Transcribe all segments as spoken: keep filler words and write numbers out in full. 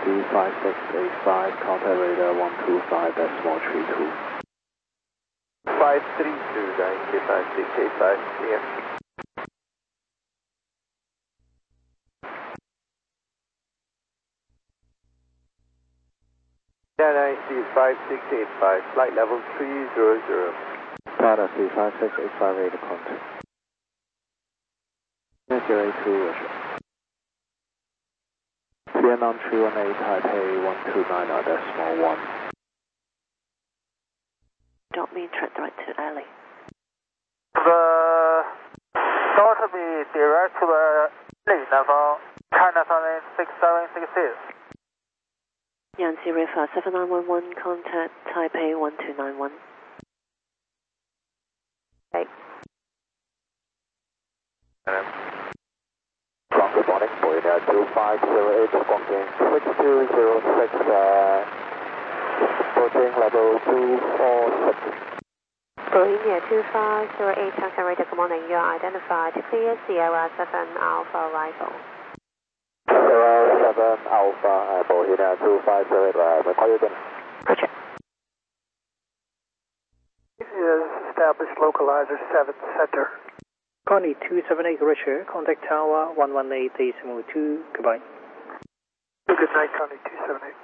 C five six eight five, contact radar one two five decimal three two. five three two, nine K five six eight five, yeah. N I C five six eight five, flight level three zero zero. Tata C five six eight five, radar contact. zero eight two, Russia. Vietnam three one eight, Taipei one two nine decimal one. Drop me track direct to alley. The start to be direct to the alley, Naval, China Southern six seven six six. Yanxi River seven nine one one, contact Taipei one two nine one. Okay. From good morning, Boeing two five zero eight, squawking six two zero six, uh, approaching level two four six. Boeing two five zero eight, contact radar, good morning, you are identified, clear Sierra seven Alpha arrival. Sierra seven Alpha, uh, Boeing two five zero eight, uh, we'll call you again. Roger. This is established localizer seven center. Connie two seven eight, Richard, contact tower one one eight decimal two, goodbye. Good night, Connie two seven eight.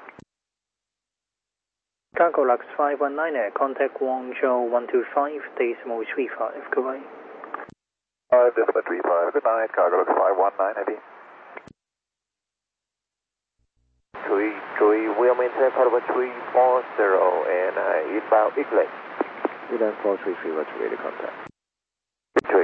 Cargo Lux five one nine, contact Guangzhou one two five decimal three five, goodbye. five decimal three five, good night, Cargo Lux five one nine, heavy. Three, three, we'll maintain part three four zero and uh, inbound Eagle. Elan four three three, Roger, radar contact. Three.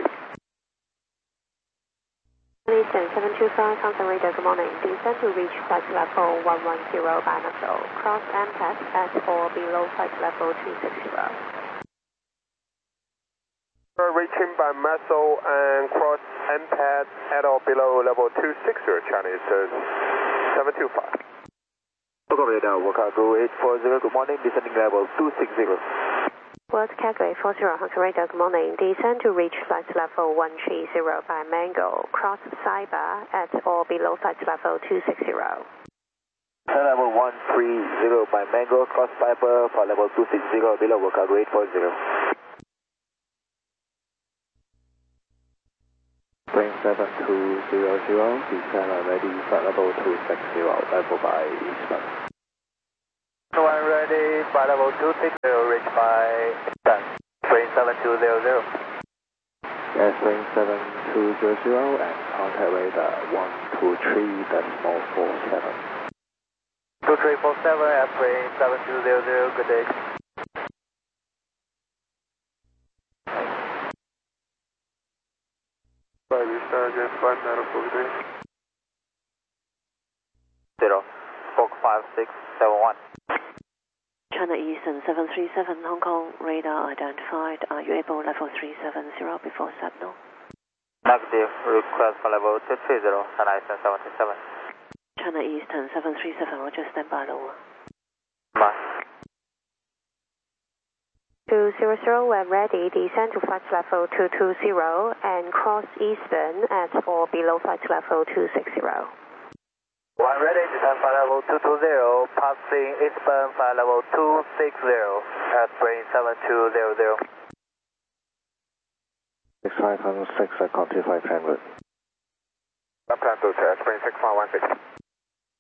Eastern seven two five, contact radar, good morning. Descend to reach flight level one one zero by Nassau. Cross M P A D at or below flight level two six zero. We're reaching by Massel and cross M P A D at or below level two six zero, Chinese seven two five. Local radar, Wakago eight four zero, good morning, descending level two six zero. World Calgary four zero, contact radar, good morning. Descend to reach flight level one three zero by Mango. Cross Cyber at or below flight level two six zero. Level one three zero by Mango, cross Cyber for level two six zero, below Wakago eight four zero. Spring seven two zero zero, descend and ready, flight level two six zero, level by Eastern. One ready, flight level two six zero, reach by Eastern. Spring seven two zero zero. Yeah, Spring seven two zero zero and contact radar one two three decimal four seven. two three four seven at Spring seven two zero zero, good day. Five Eastern, just five medical, good day. Zero, Fox five six seven one. China Eastern seven three seven, Hong Kong radar identified. Are you able level three seven zero before signal? Negative, request for level two three zero, China Eastern seven three seven. China Eastern seven three seven, Roger, stand by lower. Bye. two zero zero, when ready, descend to flight level two two zero and cross Eastern at or below flight level two six zero. One ready, descend flight level two two zero, passing eastbound flight level two six zero at Spring seven two zero zero. six five one six, I contact five hundred. Plan to Spring six five one six.